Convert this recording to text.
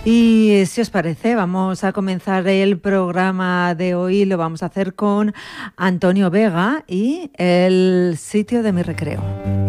Y si os parece, vamos a comenzar el programa de hoy. Lo vamos a hacer con Antonio Vega y el sitio de mi recreo.